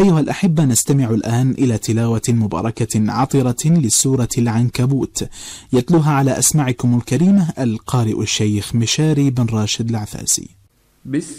أيها الأحبة، نستمع الآن إلى تلاوة مباركة عطرة للسورة العنكبوت، يتلوها على أسماعكم الكريمة القارئ الشيخ مشاري بن راشد العفاسي. بسم